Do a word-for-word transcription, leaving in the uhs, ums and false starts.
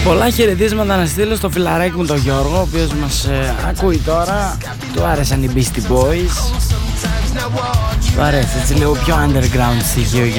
Πολλά χαιρετίσματα να στείλω στο φιλαράκι μου τον Γιώργο, ο οποίος μας ε, ακούει τώρα. Του άρεσαν οι Beastie Boys. Του αρέσει έτσι λίγο πιο underground στοιχείο.